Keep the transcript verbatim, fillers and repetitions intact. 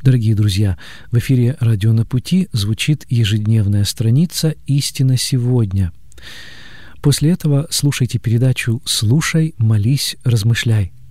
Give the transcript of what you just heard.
Дорогие друзья, в эфире «Радио на пути» звучит ежедневная страница «Истина сегодня». После этого слушайте передачу «Слушай, молись, размышляй».